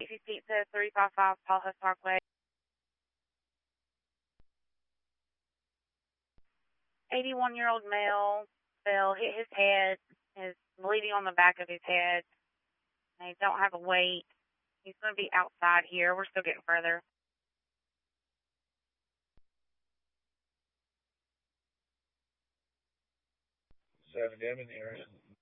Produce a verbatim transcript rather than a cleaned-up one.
Pizza, three five five Palhus Parkway. eighty-one-year-old male fell, hit his head, is bleeding on the back of his head. They don't have a weight. He's going to be outside here. We're still getting further. seven Devon, area